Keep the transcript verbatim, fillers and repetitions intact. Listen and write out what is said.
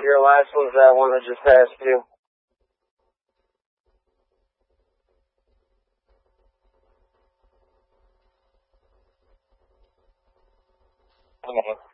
Your last one's that one that just passed you. Okay.